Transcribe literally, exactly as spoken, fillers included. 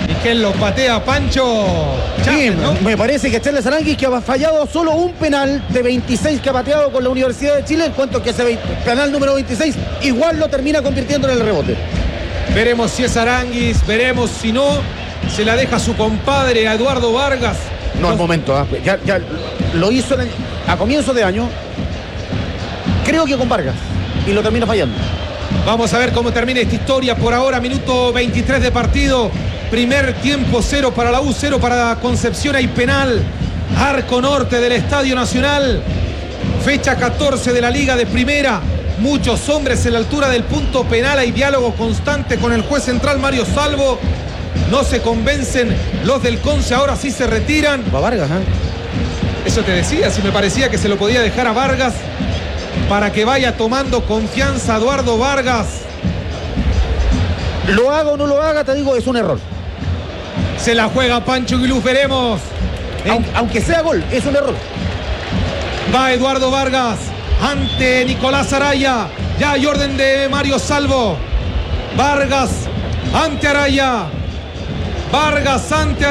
Y que lo patea Pancho. Sí, Chapman, ¿no? me parece que Charles Aranguis, que ha fallado solo un penal de veintiséis que ha pateado con la Universidad de Chile, en cuanto que ese penal número veintiséis igual lo termina convirtiendo en el rebote. Veremos si es Aranguis, veremos si no, se la deja su compadre a Eduardo Vargas. No, al momento, ¿eh? ya, ya lo hizo en el, a comienzo de año, creo que con Vargas, y lo termina fallando. Vamos a ver cómo termina esta historia. Por ahora, minuto veintitrés de partido. Primer tiempo, cero para la U, cero para Concepción. Hay penal. Arco norte del Estadio Nacional. Fecha catorce de la Liga de Primera. Muchos hombres en la altura del punto penal. Hay diálogo constante con el juez central Mario Salvo. No se convencen los del Conce. Ahora sí se retiran. Va Vargas, ¿eh? Eso te decía, si me parecía que se lo podía dejar a Vargas para que vaya tomando confianza Eduardo Vargas. Lo haga o no lo haga, te digo, es un error. Se la juega Pancho Aguiluz, veremos. Aunque, aunque sea gol, es un error. Va Eduardo Vargas ante Nicolás Araya. Ya hay orden de Mario Salvo. Vargas ante Araya. Vargas ante